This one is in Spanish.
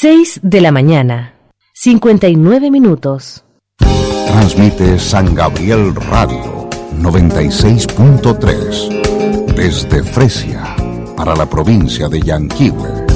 6 de la mañana, 59 minutos. Transmite San Gabriel Radio 96.3 desde Fresia para la provincia de Yanquihue.